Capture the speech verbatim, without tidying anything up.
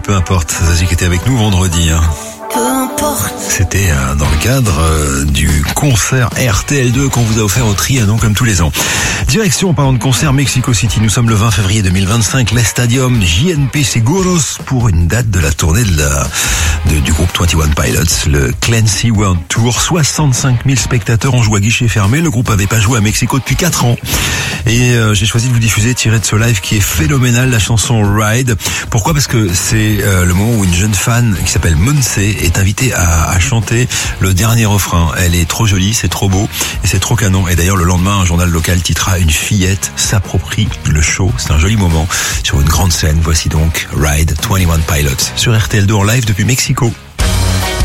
peu importe. Zazie qui était avec nous vendredi. Hein. Peu importe. C'était euh, dans le cadre euh, du concert R T L deux qu'on vous a offert au Trianon comme tous les ans. Direction, en parlant de concert, Mexico City. Nous sommes le vingt février deux mille vingt-cinq, l'Estadium J N P Seguros pour une date de la tournée de la, de, du groupe vingt et un Pilots, le Clancy World Tour. soixante-cinq mille spectateurs ont joué à guichet fermé. Le groupe n'avait pas joué à Mexico depuis quatre ans. Et euh, j'ai choisi de vous diffuser, tiré de ce live qui est phénoménal, la chanson Ride. Pourquoi ? Parce que c'est euh, le moment où une jeune fan qui s'appelle Monse est invitée à, à chanter le dernier refrain. Elle est trop jolie, c'est trop beau et c'est trop canon. Et d'ailleurs, le lendemain, un journal local titrera « Une fillette s'approprie le show ». C'est un joli moment sur une grande scène. Voici donc Ride, vingt et un Pilots sur R T L deux en live depuis Mexico.